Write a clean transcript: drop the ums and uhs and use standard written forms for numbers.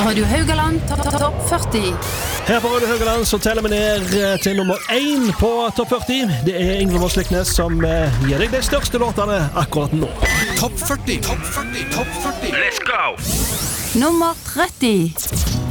Radio Haugaland Topp 40. Her på Radio Haugaland så teller vi ned til nummer 1 på Topp 40. Det er Yngve Moe Sliknes som gir deg de største låtene akkurat nå. Topp 40, Topp 40, Topp 40. Let's go! Nummer 30.